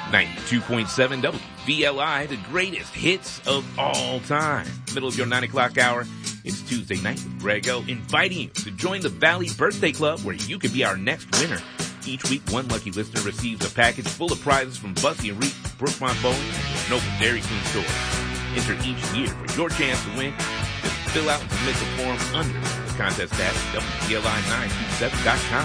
92.7 WVLI, the greatest hits of all time. Middle of your 9 o'clock hour. It's Tuesday night with Greg O, inviting you to join the Valley Birthday Club, where you could be our next winner. Each week, one lucky listener receives a package full of prizes from Bussy and Reed, Brookmont Bowling, and Noble Dairy Queen stores. Enter each year for your chance to win. Just fill out and submit the form under the contest tab at WVLI927.com.